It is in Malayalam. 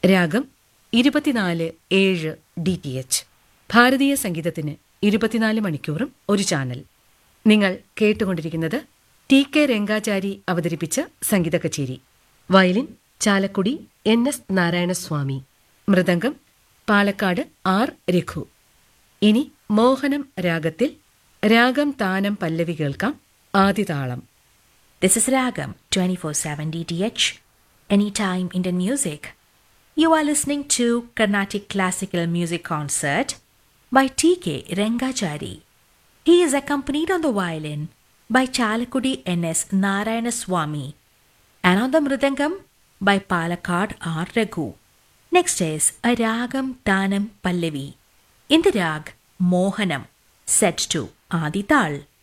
രാഗം 24/7 DTH. ഭാരതീയ സംഗീതത്തിന് 24 മണിക്കൂറും ഒരു ചാനൽ. നിങ്ങൾ കേട്ടുകൊണ്ടിരിക്കുന്നത് TK രംഗാചാരി അവതരിപ്പിച്ച സംഗീത കച്ചേരി. Violin Chalakudy NS Narayanaswamy, mridangam Palakkad R Raghu. ഇനി മോഹനം രാഗത്തിൽ രാഗം താനം പല്ലവി കേൾക്കാം. ആദിതാളം. This is Ragam 24/7 DTH, anytime Indian music. You are listening to Carnatic Classical Music Concert by TK Rengachari. He is accompanied on the violin by Chalakudi NS Narayanaswamy and on the mridangam by Palakkad R Raghu. Next is a Ragam Tanam Pallavi in the rag Mohanam, set to Adi Tal.